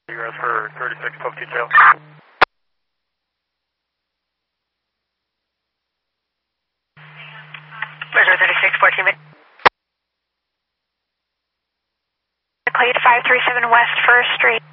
Egress for 36 12 detail. Measure 36, 14 minutes. Clade 537 West 1st Street.